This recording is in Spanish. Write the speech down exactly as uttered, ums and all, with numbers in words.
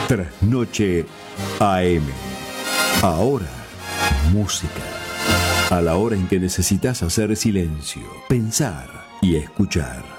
Trasnoche A M. Ahora, música. A la hora en que necesitas hacer silencio, pensar y escuchar.